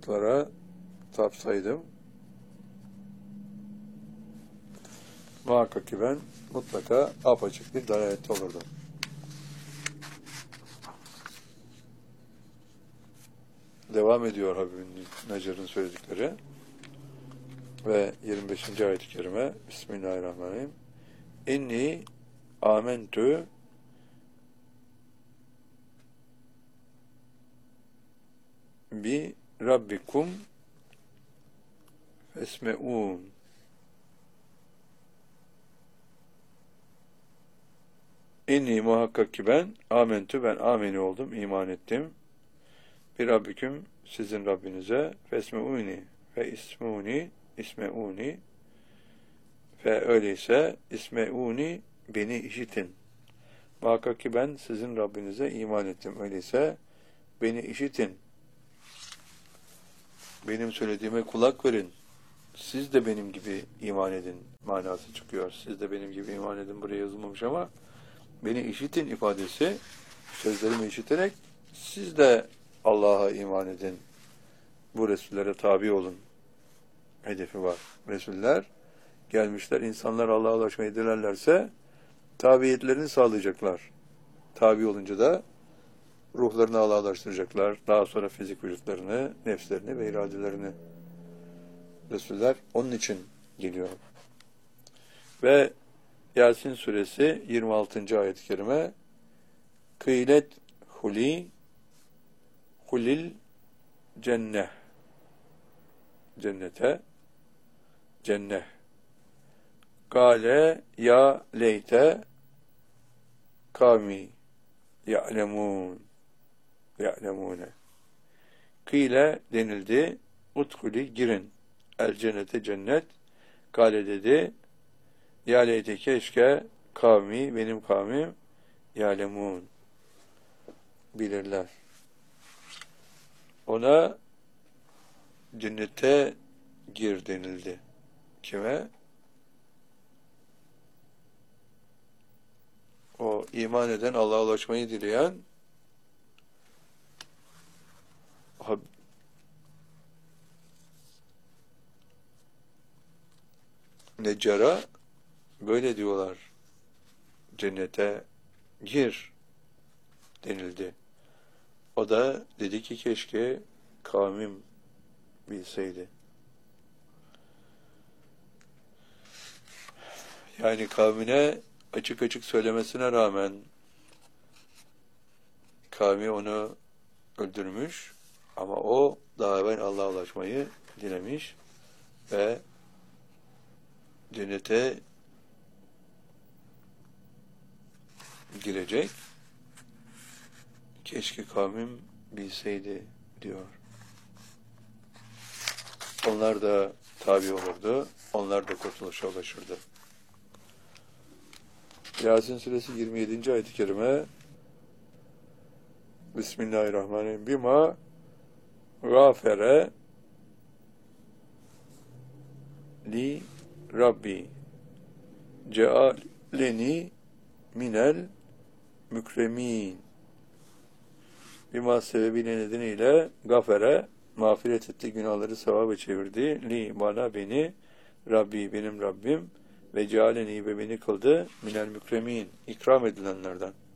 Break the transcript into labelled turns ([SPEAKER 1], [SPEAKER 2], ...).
[SPEAKER 1] sıfatlara tapsaydım, muhakkak ki ben mutlaka apaçık bir dalalette olurdum. Devam ediyor Habibin Necer'in söyledikleri ve 25. ayet-i kerime Bismillahirrahmanirrahim. İnni âmentü bi rabbikum fesme'ûn. İnni muhakkak ki ben ameni oldum, iman ettim. Bir Rabbiküm sizin Rabbinize fesme'ûni ve isme'ûni ve öyleyse isme'ûni beni işitin. Muhakkak ki ben sizin Rabbinize iman ettim. Öyleyse beni işitin. Benim söylediğime kulak verin. Siz de benim gibi iman edin manası çıkıyor. Siz de benim gibi iman edin buraya yazılmamış ama beni işitin ifadesi, sözlerimi işiterek siz de Allah'a iman edin. Bu Resullere tabi olun. Hedefi var. Resuller gelmişler. İnsanlar Allah'a ulaşmayı dilerlerse tabiyetlerini sağlayacaklar. Tabi olunca da ruhlarını Allah'a ulaştıracaklar. Daha sonra fizik vücutlarını, nefslerini ve iradelerini. Resuller onun için geliyor. Ve Yasin suresi 26. ayet-i kerime kıylet hulil cenneh cennete cenneh kâle ya leyte kavmi ya'lemûne kıyle denildi utkuli girin el cennete cennet kâle dedi ya leyte keşke kavmi benim kavmim ya'lemûn bilirler. Ona cennete gir denildi. Kime? O iman eden, Allah'a ulaşmayı dileyen Neccar'a böyle diyorlar. Cennete gir denildi. O da dedi ki keşke kavmim bilseydi. Yani kavmine açık açık söylemesine rağmen kavmi onu öldürmüş ama o daha evvel Allah'a ulaşmayı dilemiş ve cennete girecek. Keşke kavmim bilseydi diyor. Onlar da tabi olurdu. Onlar da kurtuluşa ulaşırdı. Yasin suresi 27. ayet-i kerime Bismillahirrahmanirrahim. Bima gafere li Rabbi cealeni minel mükremin. Bima sebebiyle nedeniyle gafere mağfiret etti, günahları sevaba çevirdi. Li bana beni Rabbi benim Rabbim ve cealeni ve beni kıldı minel mükremin ikram edilenlerden.